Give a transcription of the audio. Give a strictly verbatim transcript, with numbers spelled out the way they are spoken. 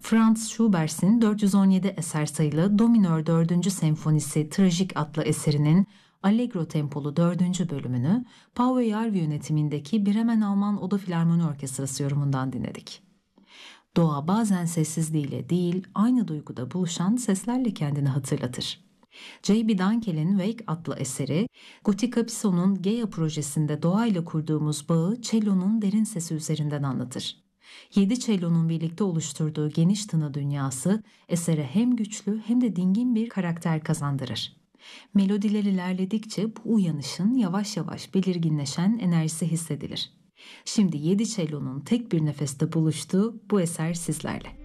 Franz Schubert'in dört yüz on yedi eser sayılı Do minör dördüncü Senfonisi Trajik adlı eserinin Allegro tempolu dördüncü bölümünü Paavo Järvi yönetimindeki Bremen Alman Oda Filarmoni Orkestrası yorumundan dinledik. Doğa bazen sessizliğiyle değil, aynı duyguda buluşan seslerle kendini hatırlatır. J B Dunkel'in Wake adlı eseri, Guti Capisso'nun Gaia projesinde doğayla kurduğumuz bağı çellonun derin sesi üzerinden anlatır. Yedi çellonun birlikte oluşturduğu geniş tını dünyası esere hem güçlü hem de dingin bir karakter kazandırır. Melodiler ilerledikçe bu uyanışın yavaş yavaş belirginleşen enerjisi hissedilir. Şimdi yedi çellonun tek bir nefeste buluştuğu bu eser sizlerle.